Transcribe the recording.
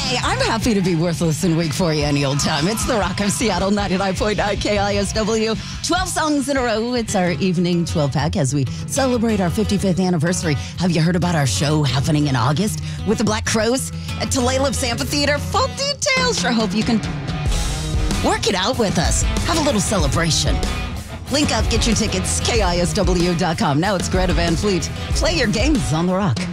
Hey, I'm happy to be worthless and weak for you any old time. It's The Rock of Seattle, 99.9 KISW. 12 songs in a row. It's our evening 12-pack as we celebrate our 55th anniversary. Have you heard about our show happening in August with the Black Crowes at Tulalip's Amphitheater? Full details. Sure hope you can work it out with us. Have a little celebration. Link up, get your tickets, KISW.com. Now it's Greta Van Fleet. Play your games on The Rock.